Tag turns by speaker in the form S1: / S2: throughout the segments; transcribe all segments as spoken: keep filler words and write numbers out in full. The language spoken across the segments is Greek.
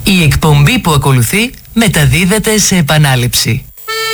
S1: Η εκπομπή που ακολουθεί μεταδίδεται σε επανάληψη.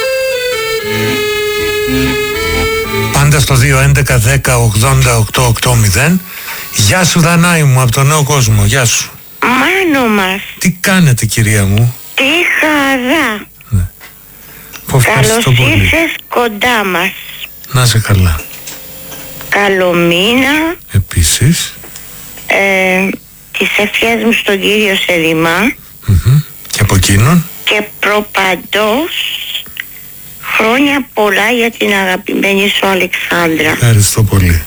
S2: Πάντα στο δύο έντεκα δέκα ογδόντα οκτώ ογδόντα. Γεια σου Δανάη μου από τον Νέο Κόσμο. Γεια σου.
S3: Μάνο μας.
S2: Τι κάνετε κυρία μου?
S3: Τι χαρά.
S2: Ναι.
S3: Καλώς ήρθες κοντά μας.
S2: Να σε καλά.
S3: Καλό μήνα.
S2: Επίσης.
S3: ε, Τις ευχές μου στον κύριο Σελιμά.
S2: Mm-hmm. Και από εκείνον.
S3: Και προπαντός χρόνια πολλά για την αγαπημένη σου Αλεξάνδρα.
S2: Ευχαριστώ πολύ.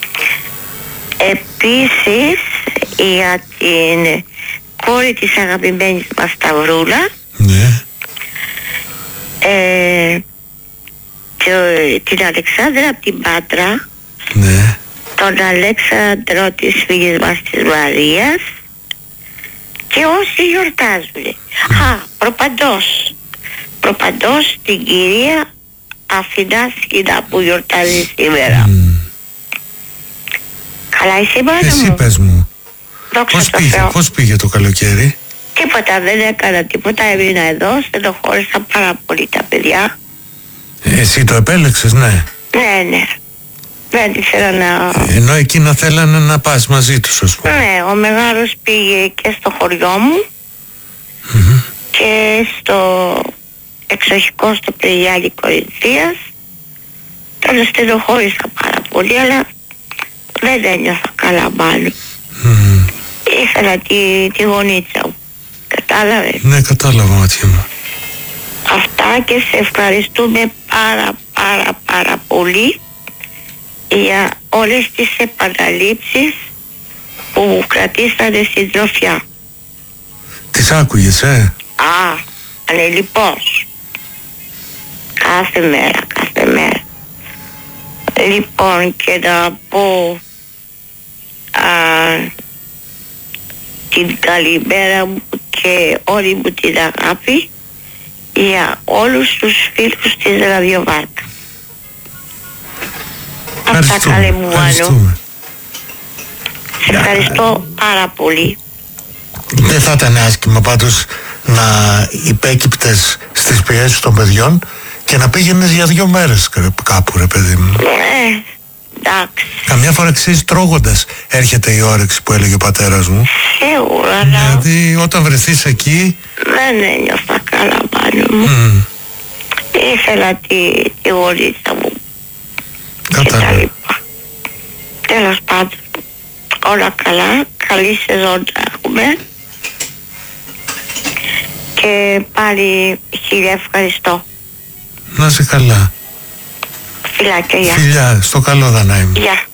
S3: Επίσης για την κόρη της αγαπημένης μας Σταυρούλα.
S2: Ναι.
S3: ε, και, την Αλεξάνδρα από την Πάτρα.
S2: Ναι.
S3: Τον Αλέξανδρο της φίλης μας της Μαρίας και όσοι γιορτάζουν. Mm. Α, προπαντός προπαντός την κυρία Αθηνά Σκηνά που γιορτάζει σήμερα. Mm. Καλά είσαι μάνα μου?
S2: Εσύ πες μου.
S3: Δόξα
S2: Πώς
S3: τω
S2: πήγε,
S3: Θεώ.
S2: πώς πήγε το καλοκαίρι?
S3: Τίποτα, δεν έκανα τίποτα, έμεινα εδώ, στενοχώρησα πάρα πολύ τα παιδιά.
S2: Εσύ το επέλεξες? Ναι.
S3: Ναι, ναι. Δεν ήθελα να...
S2: Ενώ εκείνα θέλανε να πας μαζί τους, ας πούμε.
S3: Ναι, ο μεγάλος πήγε και στο χωριό μου
S2: Mm-hmm.
S3: και στο εξοχικό στο Πληγιάννη Κορινθίας. Τον στενοχώρησα πάρα πολύ, αλλά δεν ένιωθα καλά μάλλον.
S2: Mm.
S3: Ήθελα τη, τη γονίτσα μου. Κατάλαβες?
S2: Ναι, κατάλαβα μάτια μου.
S3: Αυτά, και σε ευχαριστούμε πάρα πάρα πάρα πολύ για όλες τις επαναλήψεις που μου κρατήσανε στην τροφιά.
S2: Τις άκουγες, ε?
S3: Α, ανελιπώς. Κάθε μέρα, κάθε μέρα. Λοιπόν, και να πω α, την καλημέρα μου και όλη μου την αγάπη για όλους τους φίλους της Ραδιοβάρκα. Αυτά, καλέ μου Μάνο. Σε ευχαριστώ πάρα πολύ.
S2: Δεν θα ήταν άσχημα πάντως να υπέκυπτες στις πιέσεις των παιδιών και να πήγαινες για δύο μέρες κάπου, ρε παιδί μου.
S3: Ναι, εντάξει.
S2: Καμιά φορά, ξέρεις, τρώγοντας έρχεται η όρεξη που έλεγε ο πατέρας μου.
S3: Σίγουρα, αλλά
S2: Δηλαδή όταν βρεθείς εκεί...
S3: δεν ένιωθα καλά πάνω μου.
S2: Mm.
S3: Ήθελα τη, τη γονίτσα μου.
S2: Κατάλαβα.
S3: Τέλος πάντων, όλα καλά, καλή σεζόν να έχουμε. Και πάλι χίλια ευχαριστώ.
S2: Να είσαι καλά.
S3: Φιλάκια, γεια.
S2: Φιλιά, στο καλό Δανάη μου.
S3: Γεια.